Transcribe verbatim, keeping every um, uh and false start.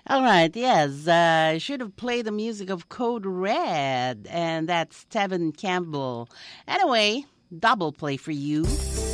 All right, yes, uh, I should have played the music of Code Red, and that's Tevin Campbell. Anyway, double play for you.